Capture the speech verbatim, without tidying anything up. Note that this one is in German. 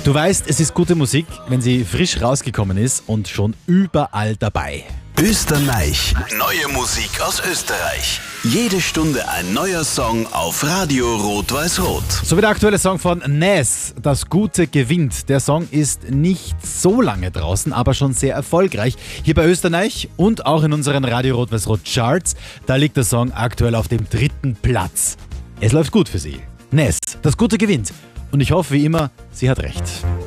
Du weißt, es ist gute Musik, wenn sie frisch rausgekommen ist und schon überall dabei. Österreich. Neue Musik aus Österreich. Jede Stunde ein neuer Song auf Radio Rot-Weiß-Rot. So wie der aktuelle Song von Ness, Das Gute gewinnt. Der Song ist nicht so lange draußen, aber schon sehr erfolgreich. Hier bei Österreich und auch in unseren Radio Rot-Weiß-Rot Charts. Da liegt der Song aktuell auf dem dritten Platz. Es läuft gut für sie. Ness, Das Gute gewinnt. Und ich hoffe wie immer, sie hat recht.